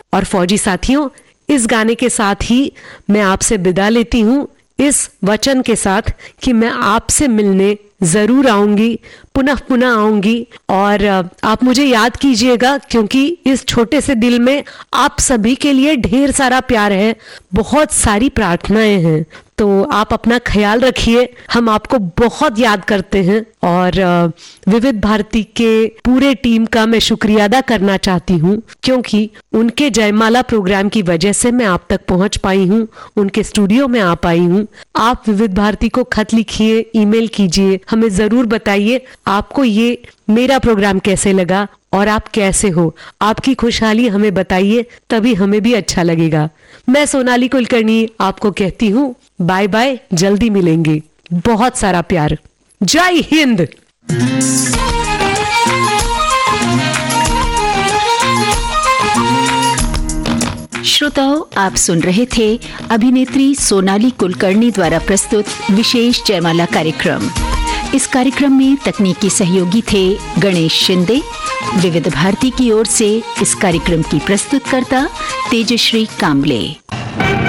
और फौजी साथियों, इस गाने के साथ ही मैं आपसे विदा लेती हूँ, इस वचन के साथ कि मैं आपसे मिलने जरूर आऊंगी, पुनः आऊंगी। और आप मुझे याद कीजिएगा, क्योंकि इस छोटे से दिल में आप सभी के लिए ढेर सारा प्यार है, बहुत सारी प्रार्थनाएं हैं। तो आप अपना ख्याल रखिए, हम आपको बहुत याद करते हैं। और विविध भारती के पूरे टीम का मैं शुक्रिया अदा करना चाहती हूँ, क्योंकि उनके जयमाला प्रोग्राम की वजह से मैं आप तक पहुँच पाई हूँ, उनके स्टूडियो में आ पाई हूँ। आप विविध भारती को खत लिखिए, ईमेल कीजिए, हमें जरूर बताइए आपको ये मेरा प्रोग्राम कैसे लगा और आप कैसे हो। आपकी खुशहाली हमें बताइए, तभी हमें भी अच्छा लगेगा। मैं सोनाली कुलकर्णी आपको कहती हूँ बाय बाय, जल्दी मिलेंगे। बहुत सारा प्यार। जय हिंद। श्रोताओं, आप सुन रहे थे अभिनेत्री सोनाली कुलकर्णी द्वारा प्रस्तुत विशेष जयमाला कार्यक्रम। इस कार्यक्रम में तकनीकी सहयोगी थे गणेश शिंदे। विविध भारती की ओर से इस कार्यक्रम की प्रस्तुतकर्ता तेजश्री कांबले।